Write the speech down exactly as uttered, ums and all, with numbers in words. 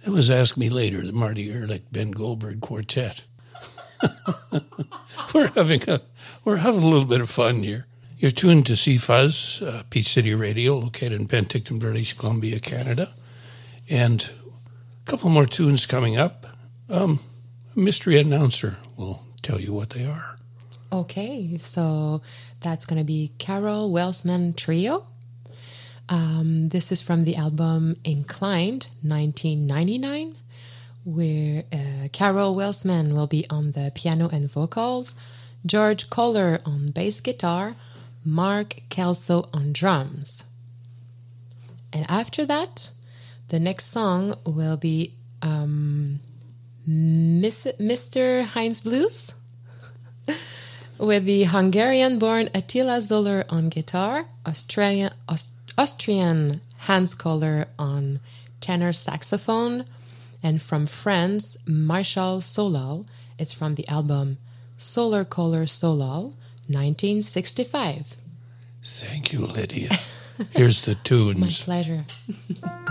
It was Ask Me Later, the Marty Ehrlich, Ben Goldberg Quartet. we're having a we're having a little bit of fun here. You're tuned to C Fuzz, uh, Peach City Radio, located in Penticton, British Columbia, Canada. And a couple more tunes coming up. Um, a mystery announcer will tell you what they are. Okay, so that's going to be Carol Welsman Trio. Um, this is from the album Inclined, nineteen ninety-nine, where uh, Carol Welsman will be on the piano and vocals, George Kohler on bass guitar, Mark Kelso on drums. And after that, the next song will be um, Miss, Mister Heinz Blues, with the Hungarian-born Attila Zoller on guitar, Australian, Aust- Austrian Hans Kohler on tenor saxophone, and from France, Marshall Solal. It's from the album Solar Kohler Solal, nineteen sixty-five. Thank you, Lydia. Here's the tunes. My pleasure.